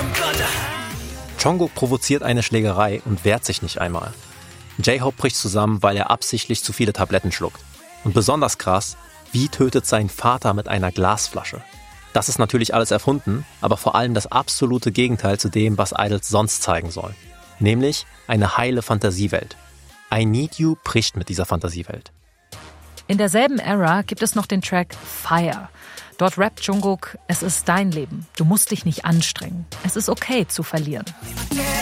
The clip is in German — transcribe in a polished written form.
Jungkook provoziert eine Schlägerei und wehrt sich nicht einmal. J-Hope bricht zusammen, weil er absichtlich zu viele Tabletten schluckt. Und besonders krass, wie tötet sein Vater mit einer Glasflasche? Das ist natürlich alles erfunden, aber vor allem das absolute Gegenteil zu dem, was Idols sonst zeigen sollen. Nämlich eine heile Fantasiewelt. I Need You bricht mit dieser Fantasiewelt. In derselben Ära gibt es noch den Track Fire. Dort rappt Jungkook, es ist dein Leben. Du musst dich nicht anstrengen. Es ist okay zu verlieren.